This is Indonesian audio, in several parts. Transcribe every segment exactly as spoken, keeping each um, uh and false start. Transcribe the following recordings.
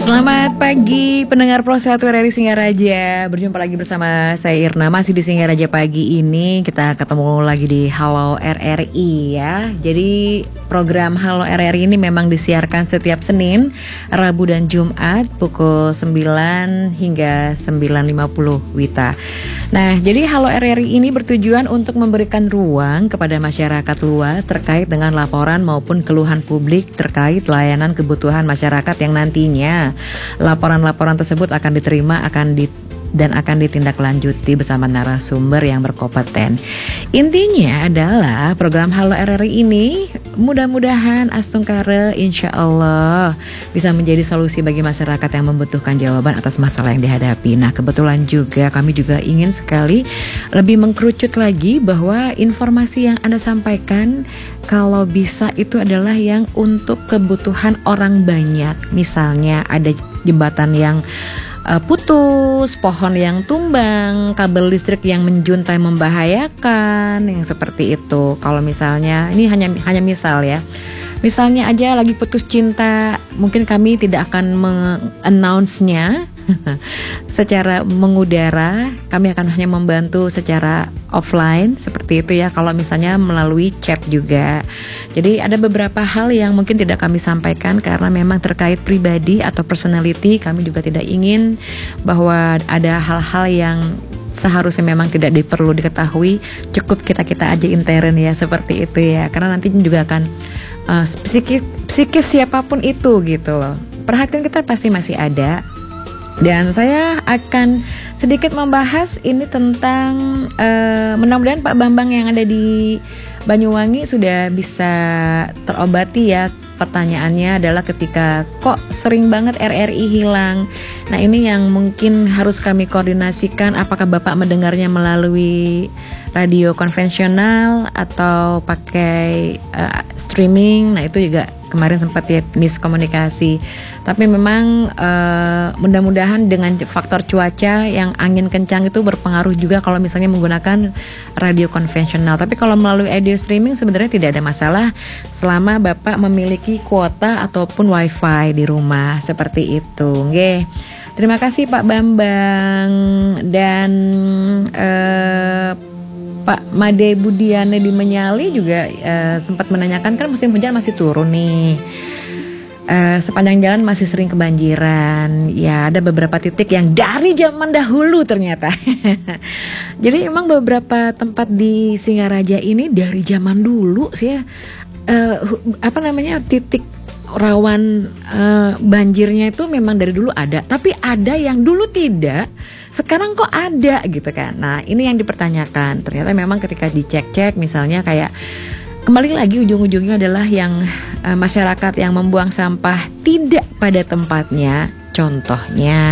Selamat pagi pendengar Pro satu R R I Singaraja. Berjumpa lagi bersama saya Irna. Masih di Singaraja pagi ini kita ketemu lagi di Halo R R I ya. Jadi program Halo R R I ini memang disiarkan setiap Senin, Rabu dan Jumat pukul sembilan hingga sembilan lima puluh Wita. Nah, jadi Halo R R I ini bertujuan untuk memberikan ruang kepada masyarakat luas terkait dengan laporan maupun keluhan publik terkait layanan kebutuhan masyarakat yang nantinya laporan-laporan tersebut akan diterima akan di, dan akan ditindaklanjuti bersama narasumber yang berkompeten. Intinya adalah program Halo R R I ini mudah-mudahan astungkare insya Allah bisa menjadi solusi bagi masyarakat yang membutuhkan jawaban atas masalah yang dihadapi. Nah, kebetulan juga kami juga ingin sekali lebih mengkerucut lagi bahwa informasi yang Anda sampaikan kalau bisa itu adalah yang untuk kebutuhan orang banyak. Misalnya ada jembatan yang Uh, putus, pohon yang tumbang, kabel listrik yang menjuntai membahayakan, yang seperti itu. Kalau misalnya ini hanya hanya misal ya. Misalnya aja lagi putus cinta, mungkin kami tidak akan meng-announce-nya secara mengudara, kami akan hanya membantu secara offline seperti itu ya, kalau misalnya melalui chat juga. Jadi ada beberapa hal yang mungkin tidak kami sampaikan karena memang terkait pribadi atau personality. Kami juga tidak ingin bahwa ada hal-hal yang seharusnya memang tidak perlu diketahui, cukup kita-kita aja intern ya, seperti itu ya. Karena nanti juga akan uh, psikis, psikis siapapun itu gitu loh. Perhatian kita pasti masih ada. Dan saya akan sedikit membahas ini tentang uh, mudah-mudahan Pak Bambang yang ada di Banyuwangi sudah bisa terobati ya. Pertanyaannya adalah ketika kok sering banget R R I hilang. Nah, ini yang mungkin harus kami koordinasikan, apakah Bapak mendengarnya melalui radio konvensional atau pakai uh, streaming. Nah, itu juga kemarin sempat ya miskomunikasi. Tapi memang uh, mudah-mudahan dengan faktor cuaca yang angin kencang itu berpengaruh juga kalau misalnya menggunakan radio konvensional. Tapi kalau melalui audio streaming sebenarnya tidak ada masalah selama Bapak memiliki kuota ataupun wifi di rumah, seperti itu. Nggih. Terima kasih Pak Bambang dan uh, Pak Made Budiane di Menyali juga uh, sempat menanyakan, kan musim hujan masih turun nih. Uh, sepanjang jalan masih sering kebanjiran. Ya, ada beberapa titik yang dari zaman dahulu ternyata. Jadi emang beberapa tempat di Singaraja ini dari zaman dulu sih ya. Uh, apa namanya titik rawan uh, banjirnya itu memang dari dulu ada. Tapi ada yang dulu tidak. Sekarang kok ada gitu kan. Nah, ini yang dipertanyakan. Ternyata memang ketika dicek-cek misalnya kayak kembali lagi ujung-ujungnya adalah yang uh, masyarakat yang membuang sampah tidak pada tempatnya. Contohnya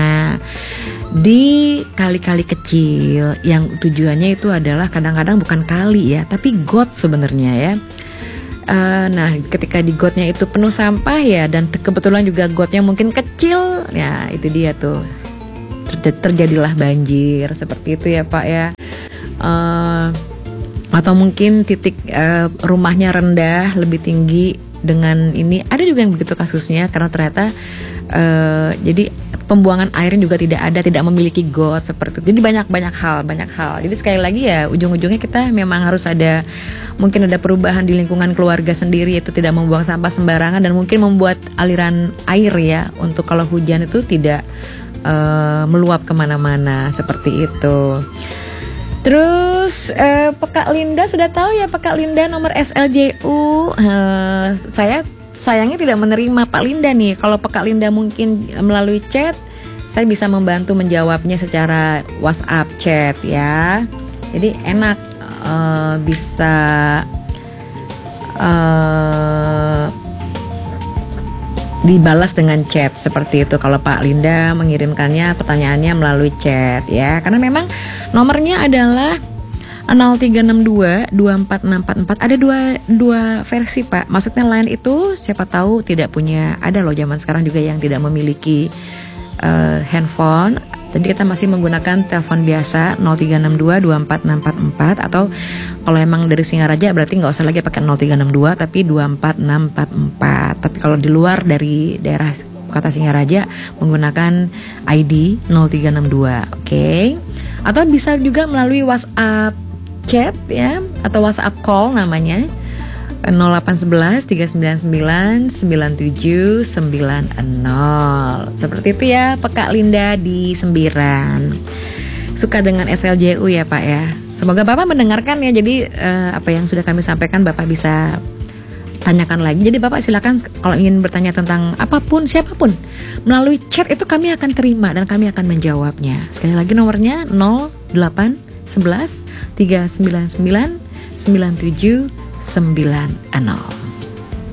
di kali-kali kecil yang tujuannya itu adalah kadang-kadang bukan kali ya, tapi got sebenarnya ya. Uh, nah, ketika di gotnya itu penuh sampah ya, dan kebetulan juga gotnya mungkin kecil, ya itu dia tuh terjadilah banjir seperti itu ya Pak ya. Uh, atau mungkin titik uh, rumahnya rendah lebih tinggi dengan ini, ada juga yang begitu kasusnya karena ternyata uh, jadi pembuangan airnya juga tidak ada, tidak memiliki got seperti itu. Jadi banyak-banyak hal, banyak hal. Jadi sekali lagi ya ujung-ujungnya kita memang harus ada, mungkin ada perubahan di lingkungan keluarga sendiri, yaitu tidak membuang sampah sembarangan dan mungkin membuat aliran air ya untuk kalau hujan itu tidak uh, meluap kemana-mana seperti itu. Terus uh, Pekak Linda sudah tahu ya, Pekak Linda nomor S L J U. Uh, saya sayangnya tidak menerima Pak Linda nih. Kalau Pekak Linda mungkin melalui chat, saya bisa membantu menjawabnya secara WhatsApp chat ya. Jadi enak uh, bisa uh, dibalas dengan chat seperti itu kalau Pak Linda mengirimkannya pertanyaannya melalui chat ya. Karena memang nomornya adalah nol tiga enam dua dua empat enam empat empat. Ada dua dua versi Pak. Maksudnya line itu siapa tahu tidak punya, ada loh zaman sekarang juga yang tidak memiliki uh, handphone. Jadi kita masih menggunakan telepon biasa nol tiga enam dua dua empat enam empat empat, atau kalau emang dari Singaraja berarti nggak usah lagi pakai nol tiga enam dua tapi dua empat enam empat empat. Tapi kalau di luar dari daerah kata Singaraja menggunakan I D nol tiga enam dua. Oke. Okay? Atau bisa juga melalui WhatsApp chat ya, atau WhatsApp call namanya nol delapan satu satu tiga sembilan sembilan sembilan tujuh sembilan nol. Seperti itu ya Kak Linda di Sembiran. Suka dengan S L J U ya Pak ya. Semoga Bapak mendengarkan ya. Jadi uh, apa yang sudah kami sampaikan Bapak bisa tanyakan lagi. Jadi Bapak silakan kalau ingin bertanya tentang apapun, siapapun, melalui chat itu kami akan terima dan kami akan menjawabnya. Sekali lagi nomornya nol delapan satu satu tiga sembilan sembilan sembilan tujuh sembilan nol.